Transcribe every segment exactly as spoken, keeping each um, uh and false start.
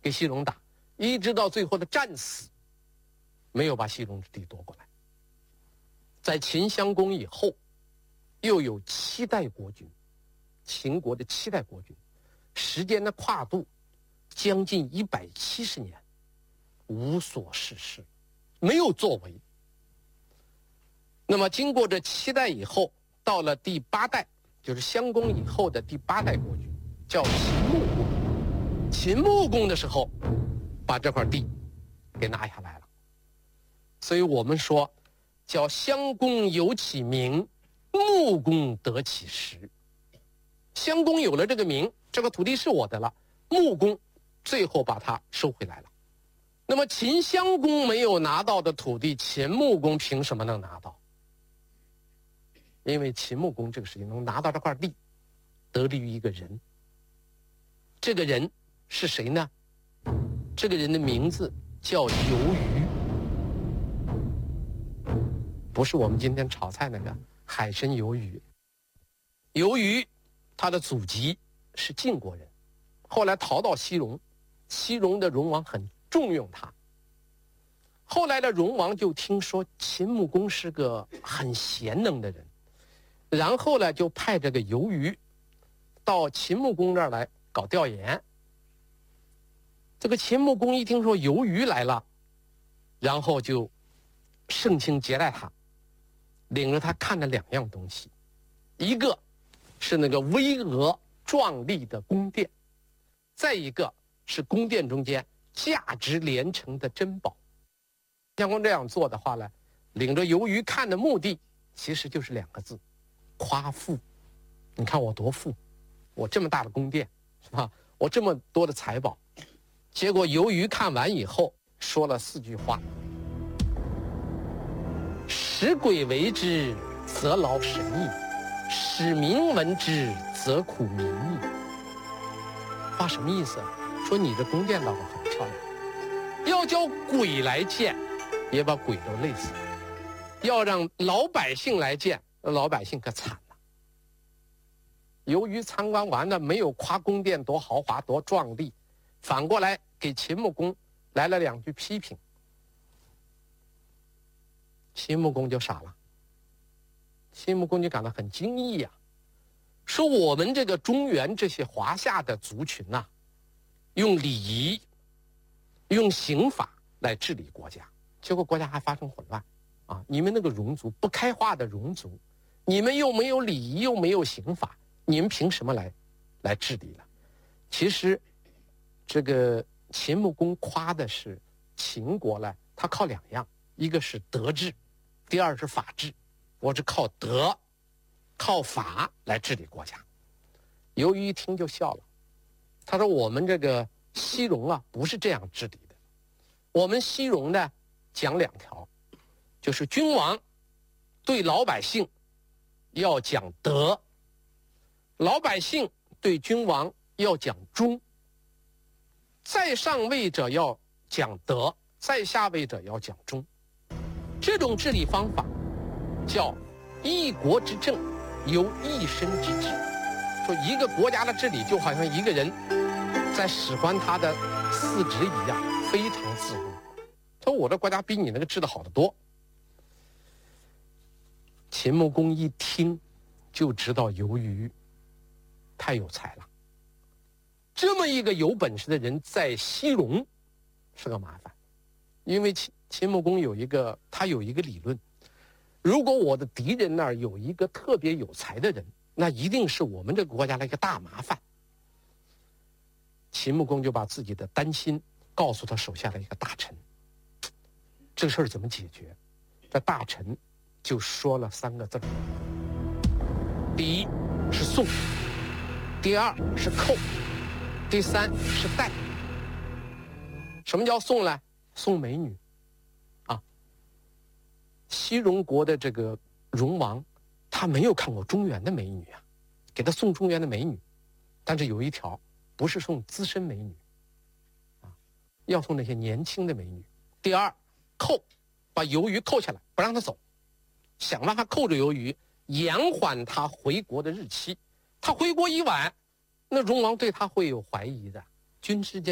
给西戎打，一直到最后的战死，没有把西戎之地夺过来。在秦襄公以后，又有七代国君，秦国的七代国君，时间的跨度将近一百七十年，无所事事，没有作为。那么经过这七代以后，到了第八代，就是襄公以后的第八代国君，叫秦穆公。秦穆公的时候，把这块地给拿下来了。所以我们说，叫襄公有其名，穆公得其实。襄公有了这个名，这个土地是我的了，穆公最后把它收回来了。那么秦襄公没有拿到的土地，秦穆公凭什么能拿到？因为秦穆公这个事情能拿到这块地，得力于一个人。这个人是谁呢？这个人的名字叫游鱼，不是我们今天炒菜那个海参鱿鱼。游鱼他的祖籍是晋国人，后来逃到西戎，西戎的戎王很重用他。后来的戎王就听说秦穆公是个很贤能的人，然后呢就派这个游鱼到秦穆公这儿来搞调研。这个秦穆公一听说游鱼来了，然后就盛情接待他，领着他看了两样东西，一个是那个巍峨壮丽的宫殿，再一个是宫殿中间价值连城的珍宝。襄公这样做的话呢，领着游鱼看的目的其实就是两个字：夸富。你看我多富，我这么大的宫殿，是吧？我这么多的财宝。结果游鱼看完以后说了四句话：使鬼为之，则劳神矣；使民闻之，则苦民矣。话什么意思？说你这宫殿倒是很漂亮，要叫鬼来见，也把鬼都累死了；要让老百姓来见，老百姓可惨了。由于参观完了，没有夸宫殿多豪华多壮丽，反过来给秦穆公来了两句批评，秦穆公就傻了。秦穆公就感到很惊异呀、啊，说我们这个中原这些华夏的族群呐、啊，用礼仪、用刑法来治理国家，结果国家还发生混乱啊！你们那个戎族不开化的戎族，你们又没有礼仪，又没有刑法，你们凭什么来来治理了？其实，这个秦穆公夸的是秦国呢，他靠两样，一个是德治，第二是法治。我是靠德、靠法来治理国家。由于一听就笑了，他说：“我们这个西戎啊，不是这样治理的。我们西戎呢，讲两条，就是君王对老百姓要讲德，老百姓对君王要讲忠。在上位者要讲德，在下位者要讲忠。这种治理方法叫一国之政由一身之治。说一个国家的治理就好像一个人在使唤他的四肢一样，非常自如。他说我的国家比你那个治得好得多。”秦穆公一听就知道游鱼太有才了，这么一个有本事的人在西戎是个麻烦。因为秦秦穆公有一个他有一个理论，如果我的敌人那儿有一个特别有才的人，那一定是我们这个国家的一个大麻烦。秦穆公就把自己的担心告诉他手下的一个大臣，这个事儿怎么解决？这大臣就说了三个字：第一是送，第二是扣，第三是带。什么叫送呢？送美女啊！西戎国的这个戎王，他没有看过中原的美女啊，给他送中原的美女，但是有一条，不是送资深美女啊，要送那些年轻的美女。第二，扣，把游鱼扣下来，不让他走，想办法扣着游鱼，延缓他回国的日期。他回国一晚，那戎王对他会有怀疑的，君之间就会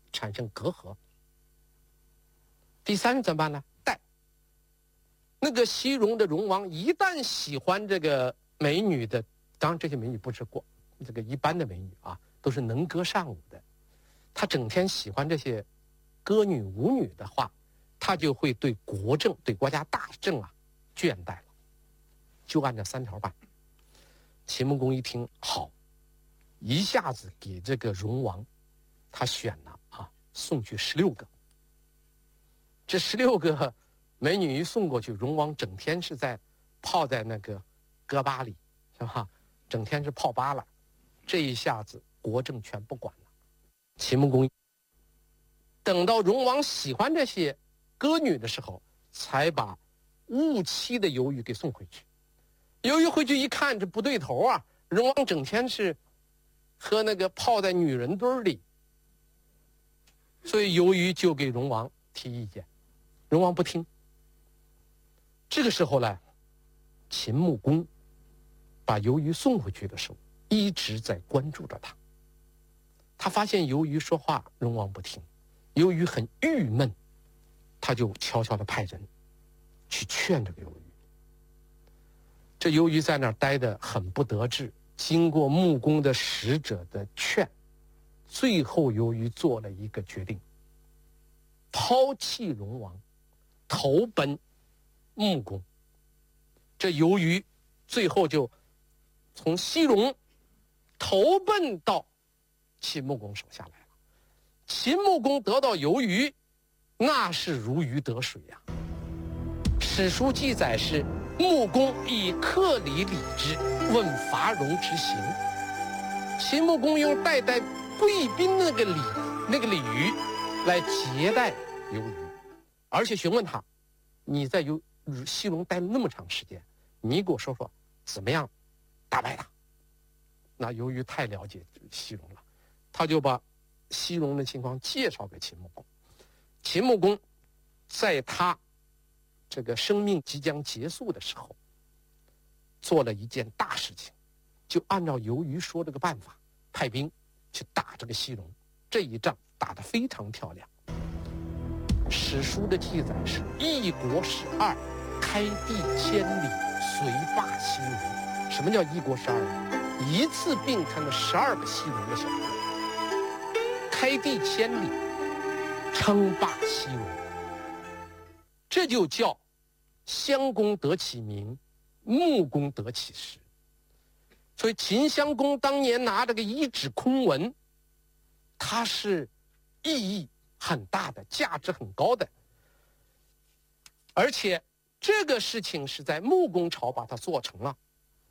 产生隔阂。第三是怎么办呢？带。那个西戎的戎王一旦喜欢这个美女的，当然这些美女不是过这个一般的美女啊，都是能歌善舞的。他整天喜欢这些歌女舞女的话，他就会对国政、对国家大政啊倦怠了。就按照三条办。秦穆公一听好，一下子给这个戎王，他选了啊，送去十六个。这十六个美女一送过去，戎王整天是在泡在那个歌吧里，是吧？整天是泡吧了。这一下子国政全不管了。秦穆公等到戎王喜欢这些歌女的时候，才把误妻的鱿鱼给送回去。鱿鱼回去一看，这不对头啊！戎王整天是和那个泡在女人堆里，所以鱿鱼就给戎王提意见，戎王不听。这个时候呢，秦穆公把鱿鱼送回去的时候，一直在关注着他。他发现鱿鱼说话，戎王不听，鱿鱼很郁闷，他就悄悄地派人去劝这个鱿鱼。这鱿鱼在那儿待得很不得志，经过穆公的使者的劝，最后鱿鱼做了一个决定，抛弃戎王，投奔穆公。这鱿鱼最后就从西戎投奔到秦穆公手下来了。秦穆公得到鱿鱼，那是如鱼得水呀、啊。史书记载是穆公以客礼礼之，问伐戎之行。秦穆公用代代贵宾那个礼那个礼仪来接待鱿鱼，而且询问他：你在游西戎待了那么长时间，你给我说说怎么样打败他？那由于太了解西戎了，他就把西戎的情况介绍给秦穆公。秦穆公在他这个生命即将结束的时候，做了一件大事情，就按照鱿鱼说这个办法，派兵去打这个西戎。这一仗打得非常漂亮。史书的记载是一国十二，开地千里，遂霸西戎。什么叫一国十二？一次并吞了十二个西戎的小国，开地千里，称霸西戎。这就叫襄公得其名，穆公得其实。所以秦襄公当年拿这个一纸空文，它是意义很大的，价值很高的。而且这个事情是在穆公朝把它做成了，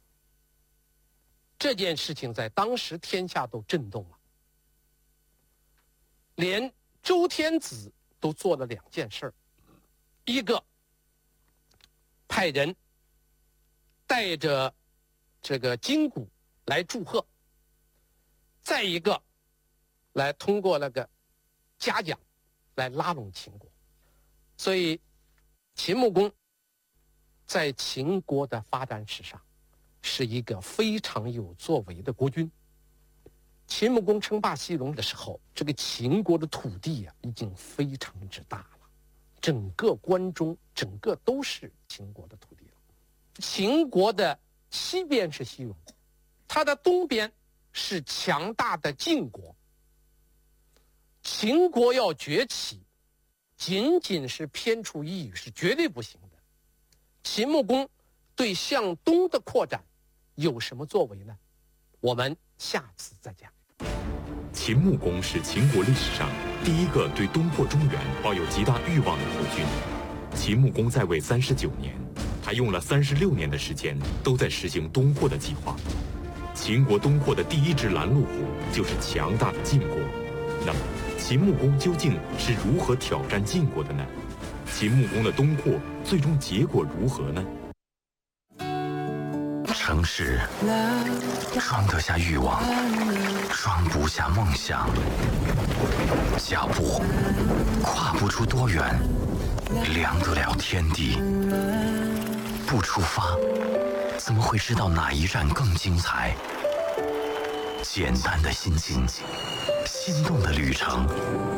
这件事情在当时天下都震动了，连周天子都做了两件事儿。一个派人带着这个金鼓来祝贺，再一个来通过那个嘉奖来拉拢秦国。所以秦穆公在秦国的发展史上是一个非常有作为的国君。秦穆公称霸西戎的时候，这个秦国的土地啊已经非常之大了，整个关中整个都是秦国的土地了。秦国的西边是西戎，它的东边是强大的晋国。秦国要崛起，仅仅是偏处一隅是绝对不行的。秦穆公对向东的扩展有什么作为呢？我们下次再讲。 秦穆公是秦国历史上第一个对东扩中原抱有极大欲望的国君。秦穆公在位三十九年，他用了三十六年的时间都在实行东扩的计划。秦国东扩的第一只拦路虎就是强大的晋国。那么秦穆公究竟是如何挑战晋国的呢？秦穆公的东扩最终结果如何呢？ 城市装得下欲望，装不下梦想。脚步跨不出多远，量得了天地。不出发，怎么会知道哪一站更精彩？简单的心情，心动的旅程。